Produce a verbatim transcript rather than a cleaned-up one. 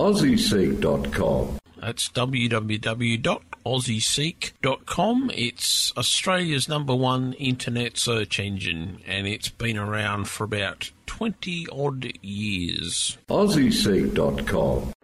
aussie seek dot com. That's w w w dot aussie seek dot com. It's Australia's number one internet search engine, and it's been around for about twenty odd years. aussie seek dot com.